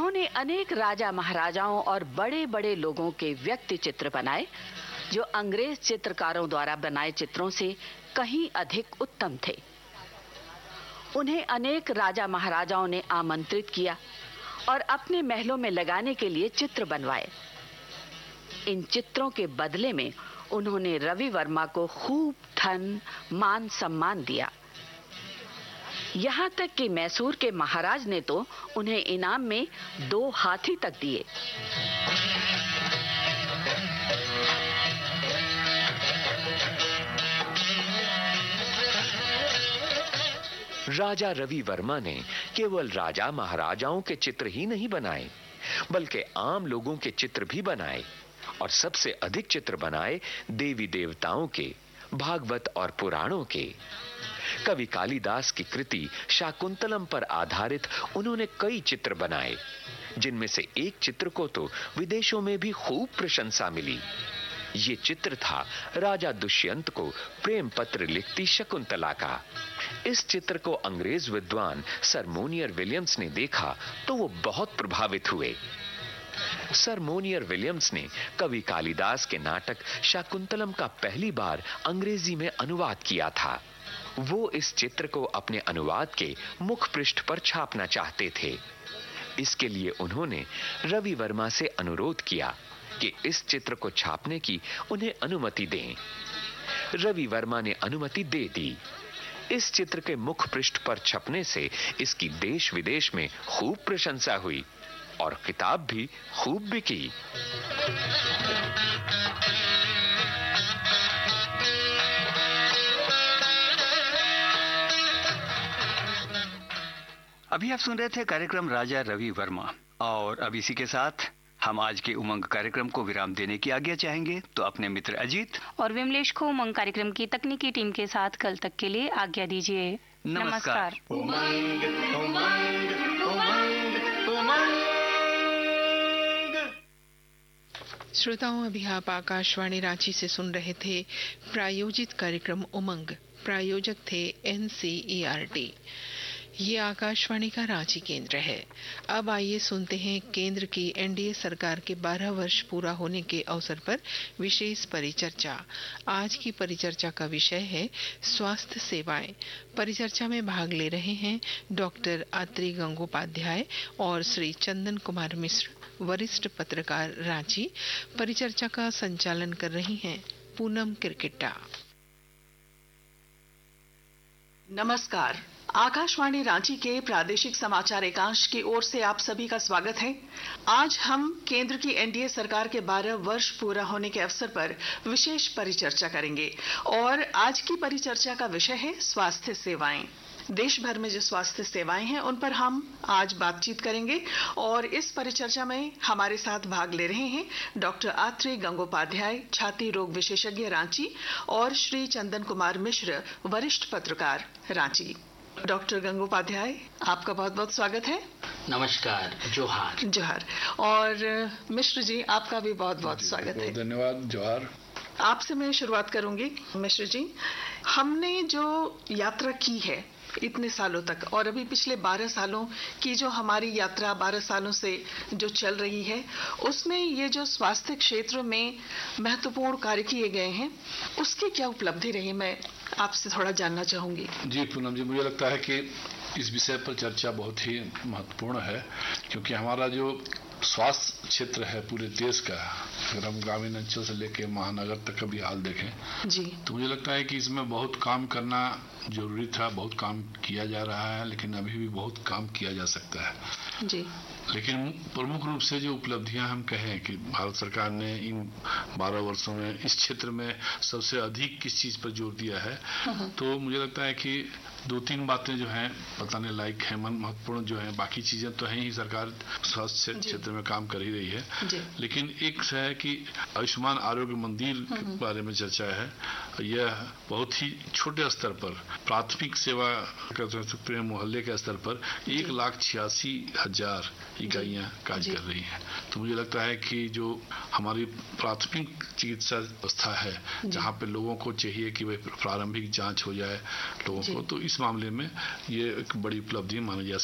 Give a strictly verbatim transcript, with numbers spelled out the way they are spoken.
उन्होंने अनेक राजा महाराजाओं और बड़े बड़े लोगों के व्यक्ति चित्र बनाए जो अंग्रेज चित्रकारों द्वारा बनाए चित्रों से कहीं अधिक उत्तम थे। उन्हें अनेक राजा महाराजाओं ने आमंत्रित किया और अपने महलों में लगाने के लिए चित्र बनवाए। इन चित्रों के बदले में उन्होंने रवि वर्मा को खूब धन मान सम्मान दिया। यहां तक कि मैसूर के महाराज ने तो उन्हें इनाम में दो हाथी तक दिए। राजा रवि वर्मा ने केवल राजा महाराजाओं के चित्र ही नहीं बनाए, बल्कि आम लोगों के चित्र भी बनाए और सबसे अधिक चित्र बनाए देवी देवताओं के, भागवत और पुराणों के। कवि कालिदास की कृति शाकुंतलम पर आधारित उन्होंने कई चित्र बनाए, जिनमें से एक चित्र को तो विदेशों में भी खूब प्रशंसा मिली। ये चित्र था राजा दुष्यंत को प्रेम पत्र लिखती शकुंतला का। इस चित्र को अंग्रेज विद्वान सर मोनियर विलियम्स ने देखा तो वो बहुत प्रभावित हुए। सर मोनियर विलियम्स ने कवि कालिदास के नाटक शाकुंतलम का पहली बार अंग्रेजी में अनुवाद किया था। वो इस चित्र को अपने अनुवाद के मुख पृष्ठ पर छापना चाहते थे। इसके लिए उन्होंने रवि वर्मा से अनुरोध किया कि इस चित्र को छापने की उन्हें अनुमति दें। रवि वर्मा ने अनुमति दे दी। इस चित्र के मुख पृष्ठ पर छपने से इसकी देश विदेश में खूब प्रशंसा हुई और किताब भी खूब बिकी। अभी आप सुन रहे थे कार्यक्रम राजा रवि वर्मा, और अब इसी के साथ हम आज के उमंग कार्यक्रम को विराम देने की आज्ञा चाहेंगे। तो अपने मित्र अजीत और विमलेश को उमंग कार्यक्रम की तकनीकी टीम के साथ कल तक के लिए आज्ञा दीजिए। नमस्कार। उमंग, उमंग, उमंग, उमंग। श्रोताओं, अभी आप आकाशवाणी रांची से सुन रहे थे प्रायोजित कार्यक्रम उमंग। प्रायोजक थे N C E R T. ये आकाशवाणी का रांची केंद्र है। अब आइए सुनते हैं केंद्र की एन डी ए सरकार के बारह वर्ष पूरा होने के अवसर पर विशेष परिचर्चा। आज की परिचर्चा का विषय है स्वास्थ्य सेवाएं। परिचर्चा में भाग ले रहे हैं डॉक्टर आत्री गंगोपाध्याय और श्री चंदन कुमार मिश्र, वरिष्ठ पत्रकार, रांची। परिचर्चा का संचालन कर रही हैं पूनम किरकिट्टा। नमस्कार। आकाशवाणी रांची के प्रादेशिक समाचार एकांश की ओर से आप सभी का स्वागत है। आज हम केंद्र की एन डी ए सरकार के बारह वर्ष पूरा होने के अवसर पर विशेष परिचर्चा करेंगे और आज की परिचर्चा का विषय है स्वास्थ्य सेवाएं। देश भर में जो स्वास्थ्य सेवाएं हैं उन पर हम आज बातचीत करेंगे और इस परिचर्चा में हमारे साथ भाग ले रहे हैं डॉक्टर आत्री गंगोपाध्याय, छाती रोग विशेषज्ञ, रांची, और श्री चंदन कुमार मिश्र, वरिष्ठ पत्रकार, रांची। डॉक्टर गंगोपाध्याय, आपका बहुत बहुत स्वागत है। नमस्कार, जोहार। जोहार। और मिश्र जी, आपका भी बहुत बहुत स्वागत है। धन्यवाद, जोहार। आपसे मैं शुरुआत करूंगी। मिश्र जी, हमने जो यात्रा की है इतने सालों तक, और अभी पिछले बारह सालों की जो हमारी यात्रा बारह सालों से जो चल रही है, उसमें ये जो स्वास्थ्य क्षेत्र में महत्वपूर्ण कार्य किए गए हैं उसकी क्या उपलब्धि रही, मैं आपसे थोड़ा जानना चाहूंगी। जी पूनम जी, मुझे लगता है कि इस विषय पर चर्चा बहुत ही महत्वपूर्ण है, क्योंकि हमारा जो स्वास्थ्य क्षेत्र है पूरे देश का, अगर हम ग्रामीण अंचल से लेकर महानगर तक का भी हाल देखें जी, तो मुझे लगता है कि इसमें बहुत काम करना जरूरी था। बहुत काम किया जा रहा है, लेकिन अभी भी बहुत काम किया जा सकता है जी। लेकिन प्रमुख रूप से जो उपलब्धियां हम कहें कि भारत सरकार ने इन बारह वर्षों में इस क्षेत्र में सबसे अधिक किस चीज पर जोर दिया है, तो मुझे लगता है कि दो तीन बातें जो हैं बताने लायक है, मन महत्वपूर्ण जो है। बाकी चीजें तो हैं ही, सरकार स्वास्थ्य क्षेत्र में काम कर ही रही है, लेकिन एक है कि आयुष्मान आरोग्य मंदिर के बारे में चर्चा है। यह बहुत ही छोटे स्तर पर प्राथमिक सेवा कर सकते हैं, मोहल्ले के स्तर पर एक लाख छियासी हजार इकाइयां कार्य कर रही हैं। तो मुझे लगता है कि जो हमारी प्राथमिक चिकित्सा व्यवस्था है, जहाँ पे लोगों को चाहिए कि वह प्रारंभिक जांच हो जाए लोगों को, तो इस मामले में ये एक बड़ी उपलब्धि मानी जा